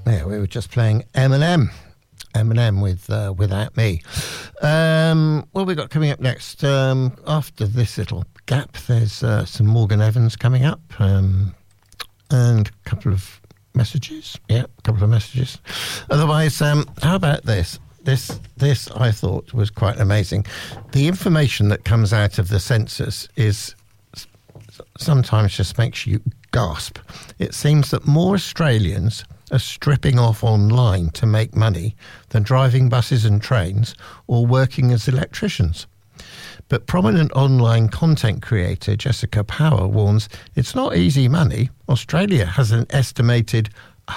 Yeah, we were just playing Eminem with Without Me. What we got coming up next? After this little gap, there's some Morgan Evans coming up, and a couple of messages. Yeah, a couple of messages. Otherwise, how about this? This I thought was quite amazing. The information that comes out of the census is sometimes just makes you gasp. It seems that more Australians are stripping off online to make money than driving buses and trains or working as electricians. But prominent online content creator Jessica Power warns it's not easy money. Australia has an estimated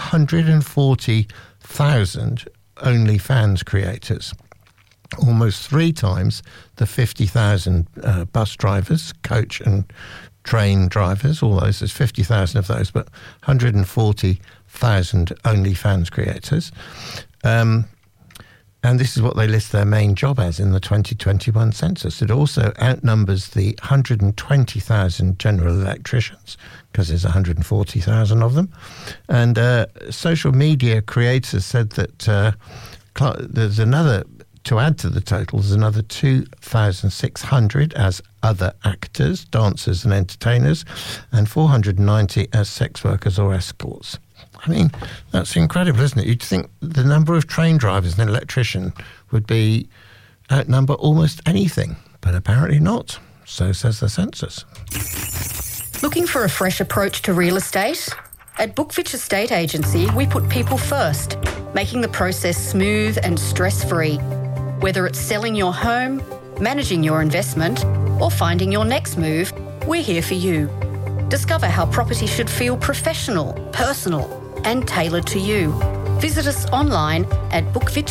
140,000 OnlyFans creators, almost 3 times the 50,000 bus drivers, coach and train drivers, all those, there's 50,000 of those, but 140,000 OnlyFans creators. And this is what they list their main job as in the 2021 census. It also outnumbers the 120,000 general electricians, because there's 140,000 of them. And social media creators said that there's another, to add to the total, there's another 2,600 as other actors, dancers and entertainers, and 490 as sex workers or escorts. I mean, that's incredible, isn't it? You'd think the number of train drivers and an electrician would be outnumber almost anything, but apparently not. So says the census. Looking for a fresh approach to real estate? At Bookfitch Estate Agency, we put people first, making the process smooth and stress-free. Whether it's selling your home, managing your investment, or finding your next move, we're here for you. Discover how property should feel professional, personal, and tailored to you. Visit us online at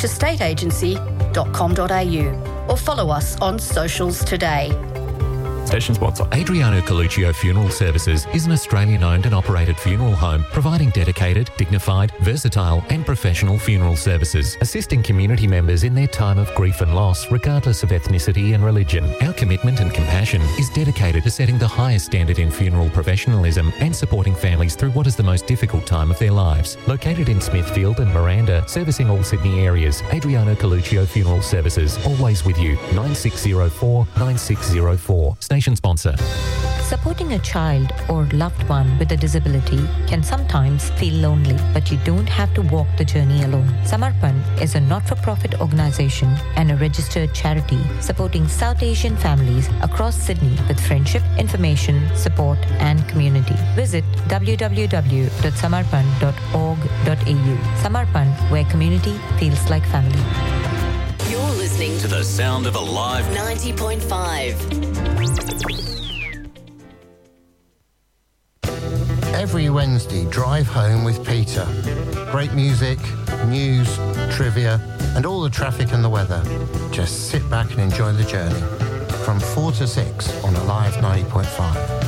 bookfitchestateagency.com.au or follow us on socials today. Station sponsor. Adriano Coluccio Funeral Services is an Australian-owned and operated funeral home providing dedicated, dignified, versatile and professional funeral services, assisting community members in their time of grief and loss regardless of ethnicity and religion. Our commitment and compassion is dedicated to setting the highest standard in funeral professionalism and supporting families through what is the most difficult time of their lives. Located in Smithfield and Miranda, servicing all Sydney areas, Adriano Coluccio Funeral Services, always with you. 9604 9604. Station sponsor. Supporting a child or loved one with a disability can sometimes feel lonely, but you don't have to walk the journey alone. Samarpan is a not-for-profit organisation and a registered charity supporting South Asian families across Sydney with friendship, information, support and community. Visit www.samarpan.org.au. Samarpan, where community feels like family. You're listening to the sound of Alive 90.5. Every Wednesday, drive home with Peter. Great music, news, trivia, and all the traffic and the weather. Just sit back and enjoy the journey. From 4 to 6 on Alive 90.5.